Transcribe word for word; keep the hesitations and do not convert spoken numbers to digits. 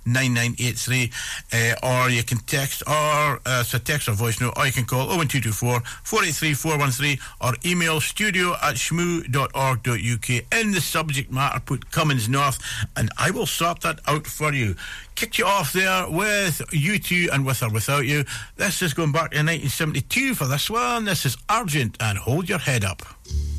nine nine eight three, uh, or you can text or uh, so text or voice note, or you can call oh one two two four, four eight three, four one three, or email studio at shmoo dot org dot u k. In the subject matter, put Cummins North, and I will sort that out for you. Kicked you off there with U two and With or Without You. This is going back to nineteen seventy-two for this one. This is Argent and Hold Your Head Up.